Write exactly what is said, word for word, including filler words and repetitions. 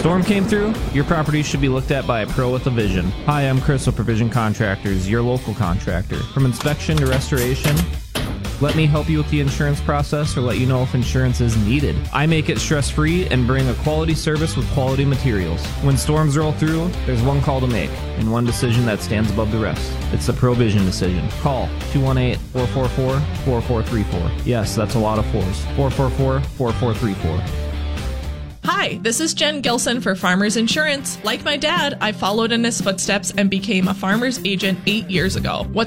Storm came through? Your property should be looked at by a pro with a vision. Hi, I'm Chris with Provision Contractors, your local contractor. From inspection to restoration, let me help you with the insurance process or let you know if insurance is needed. I make it stress-free and bring a quality service with quality materials. When storms roll through, there's one call to make and one decision that stands above the rest. It's the Provision decision. Call two one eight, four four four, four four three four. Yes, that's a lot of fours. four four four, four four three four. Hi, this is Jen Gilson for Farmers Insurance. Like my dad, I followed in his footsteps and became a farmer's agent eight years ago. What